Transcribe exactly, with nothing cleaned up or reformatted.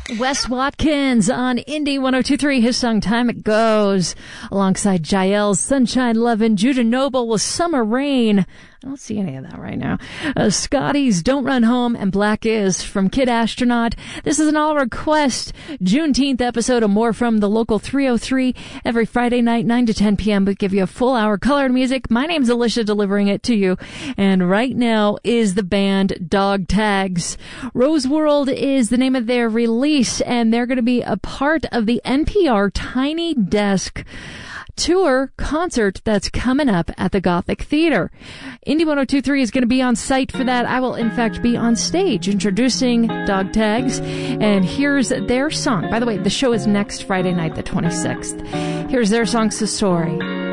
Wes Watkins on Indie one oh two point three, his song Time It Goes, alongside Jael's Sunshine Lovin', Judah Noble with Summer Rain. I don't see any of that right now. Uh, Scotty's Don't Run Home and Black Is from Kid Astronaut. This is an all-request Juneteenth episode of More From the Local three oh three. Every Friday night, nine to ten p.m. We give you a full hour colored music. My name's Alicia, delivering it to you. And right now is the band Dog Tags. Rose World is the name of their release, and they're going to be a part of the N P R Tiny Desk tour concert that's coming up at the Gothic Theater. Indie one oh two point three is going to be on site for that. I will, in fact, be on stage introducing Dog Tags. And here's their song. By the way, the show is next Friday night, the twenty-sixth. Here's their song, Sasori.